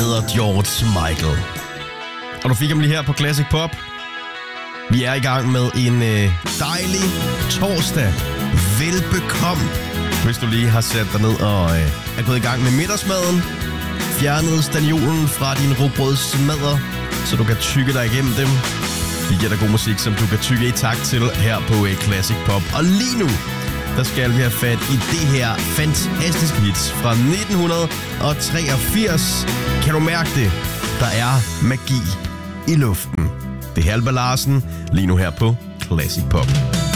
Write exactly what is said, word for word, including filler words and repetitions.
hedder George Michael. Og du fik ham lige her på Classic Pop. Vi er i gang med en øh, dejlig torsdag. Velbekomme. Hvis du lige har sat dig ned og øh, er gået i gang med middagsmaden. Fjernet staniolen fra din rugbrødsmadder, så du kan tygge dig igennem dem. Vi giver dig god musik, som du kan tygge i takt til her på øh, Classic Pop. Og lige nu, der skal vi have fat i det her fantastiske hits fra nitten treogfirs. Kan du mærke det? Der er magi i luften. Det er Halvard Larsen, lige nu her på Classic Pop.